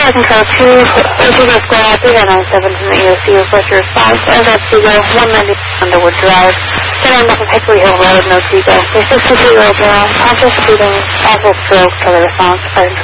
Control 2, Seagull Squad, 3997 from the EOC, request your response. Aircraft Seagull, 190 Underwood Drive, setting off of Hickory Hill Road, no Seagull. Your 63-year-old male, conscious breathing, awful stroke for the response.